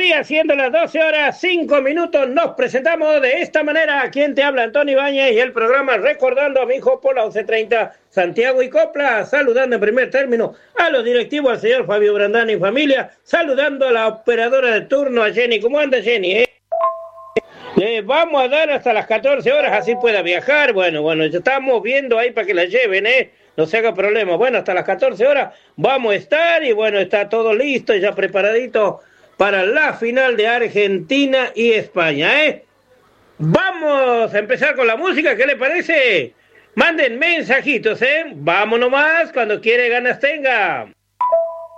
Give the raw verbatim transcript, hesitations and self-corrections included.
Sí, haciendo las doce horas, cinco minutos, nos presentamos de esta manera. Quien te habla, Antonio Ibáñez, y el programa recordando a mi hijo por la once treinta, Santiago y Copla, saludando en primer término a los directivos, al señor Fabio Brandán y familia, saludando a la operadora de turno, a Jenny. ¿Cómo anda, Jenny? Eh? Le vamos a dar hasta las catorce horas, así pueda viajar. Bueno, bueno, ya estamos viendo ahí para que la lleven, ¿eh? No se haga problema. Bueno, hasta las catorce horas vamos a estar y bueno, está todo listo, ya preparadito para la final de Argentina y España, ¿eh? Vamos a empezar con la música, ¿qué le parece? Manden mensajitos, ¿eh? Vámonos más, cuando quiere ganas tenga.